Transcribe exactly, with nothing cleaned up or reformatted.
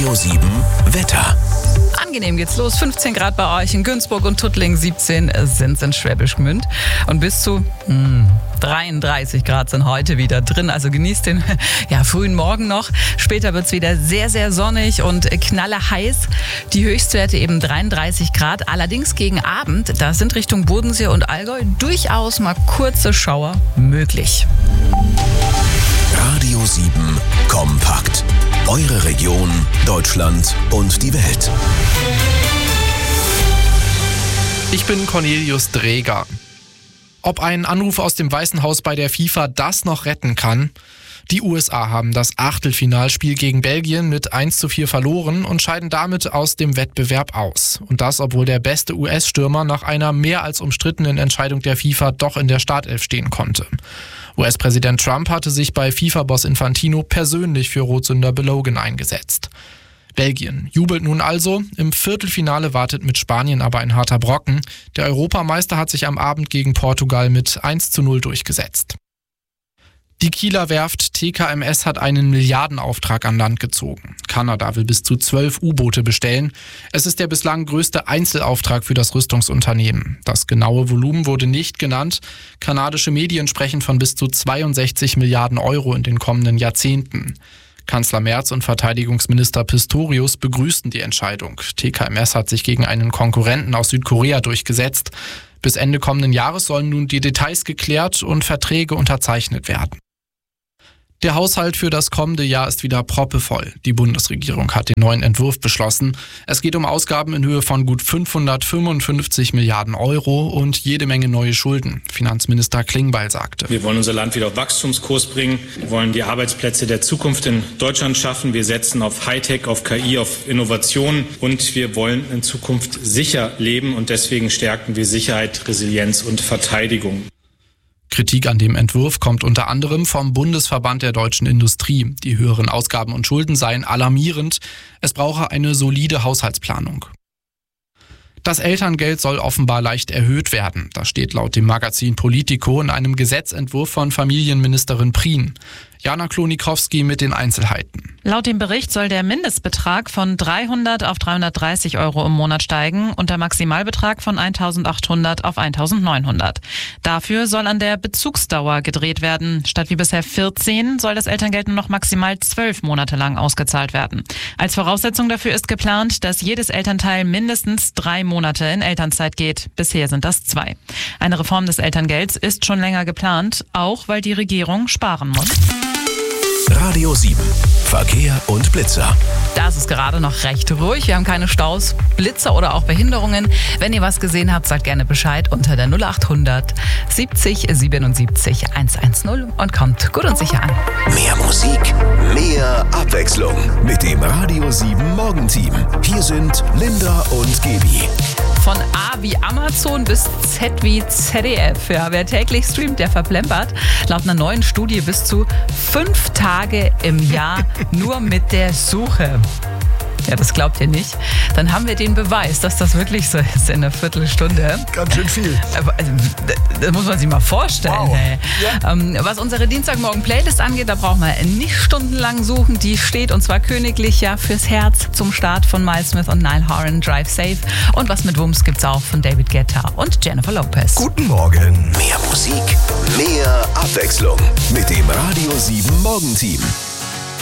Radio sieben Wetter. Angenehm geht's los. fünfzehn Grad bei euch in Günzburg und Tuttlingen, siebzehn sind es in Schwäbisch Gmünd. Und bis zu hm, dreiunddreißig Grad sind heute wieder drin. Also genießt den ja, frühen Morgen noch. Später wird's wieder sehr, sehr sonnig und knallerheiß. Die Höchstwerte eben dreiunddreißig Grad. Allerdings gegen Abend, da sind Richtung Bodensee und Allgäu durchaus mal kurze Schauer möglich. Radio sieben Kompakt. Eure Region, Deutschland und die Welt. Ich bin Cornelius Dreger. Ob ein Anruf aus dem Weißen Haus bei der FIFA das noch retten kann? Die U S A haben das Achtelfinalspiel gegen Belgien mit eins zu vier verloren und scheiden damit aus dem Wettbewerb aus. Und das, obwohl der beste U S-Stürmer nach einer mehr als umstrittenen Entscheidung der FIFA doch in der Startelf stehen konnte. U S-Präsident Trump hatte sich bei FIFA-Boss Infantino persönlich für Rotsünder Belogan eingesetzt. Belgien jubelt nun also. Im Viertelfinale wartet mit Spanien aber ein harter Brocken. Der Europameister hat sich am Abend gegen Portugal mit eins zu null durchgesetzt. Die Kieler Werft T K M S hat einen Milliardenauftrag an Land gezogen. Kanada will bis zu zwölf U-Boote bestellen. Es ist der bislang größte Einzelauftrag für das Rüstungsunternehmen. Das genaue Volumen wurde nicht genannt. Kanadische Medien sprechen von bis zu zweiundsechzig Milliarden Euro in den kommenden Jahrzehnten. Kanzler Merz und Verteidigungsminister Pistorius begrüßten die Entscheidung. T K M S hat sich gegen einen Konkurrenten aus Südkorea durchgesetzt. Bis Ende kommenden Jahres sollen nun die Details geklärt und Verträge unterzeichnet werden. Der Haushalt für das kommende Jahr ist wieder proppevoll. Die Bundesregierung hat den neuen Entwurf beschlossen. Es geht um Ausgaben in Höhe von gut fünfhundertfünfundfünfzig Milliarden Euro und jede Menge neue Schulden. Finanzminister Klingbeil sagte: Wir wollen unser Land wieder auf Wachstumskurs bringen. Wir wollen die Arbeitsplätze der Zukunft in Deutschland schaffen. Wir setzen auf Hightech, auf K I, auf Innovation und wir wollen in Zukunft sicher leben und deswegen stärken wir Sicherheit, Resilienz und Verteidigung. Kritik an dem Entwurf kommt unter anderem vom Bundesverband der deutschen Industrie. Die höheren Ausgaben und Schulden seien alarmierend. Es brauche eine solide Haushaltsplanung. Das Elterngeld soll offenbar leicht erhöht werden. Das steht laut dem Magazin Politico in einem Gesetzentwurf von Familienministerin Prien. Jana Klonikowski mit den Einzelheiten. Laut dem Bericht soll der Mindestbetrag von dreihundert auf dreihundertdreißig Euro im Monat steigen und der Maximalbetrag von eintausendachthundert auf eintausendneunhundert. Dafür soll an der Bezugsdauer gedreht werden. Statt wie bisher vierzehn soll das Elterngeld nur noch maximal zwölf Monate lang ausgezahlt werden. Als Voraussetzung dafür ist geplant, dass jedes Elternteil mindestens drei Monate in Elternzeit geht. Bisher sind das zwei. Eine Reform des Elterngelds ist schon länger geplant, auch weil die Regierung sparen muss. Radio sieben Verkehr und Blitzer. Da ist es gerade noch recht ruhig. Wir haben keine Staus, Blitzer oder auch Behinderungen. Wenn ihr was gesehen habt, sagt gerne Bescheid unter der null acht hundert siebzig siebenundsiebzig hundertzehn und kommt gut und sicher an. Mehr Musik, mehr Abwechslung mit dem Radio sieben Morgenteam. Hier sind Linda und Gaby. Von A wie Amazon bis Z wie Z D F. Ja, wer täglich streamt, der verplempert. Laut einer neuen Studie bis zu fünf Tage im Jahr nur mit der Suche. Ja, das glaubt ihr nicht. Dann haben wir den Beweis, dass das wirklich so ist in einer Viertelstunde. Ganz schön viel. Also, das muss man sich mal vorstellen. Wow. Hey. Ja. Ähm, was unsere Dienstagmorgen-Playlist angeht, da brauchen wir nicht stundenlang suchen. Die steht, und zwar königlich, ja, fürs Herz zum Start von Miles Smith und Niall Horan, Drive Safe. Und was mit Wumms gibt's auch von David Guetta und Jennifer Lopez. Guten Morgen. Mehr Musik, mehr Abwechslung mit dem Radio sieben Morgenteam.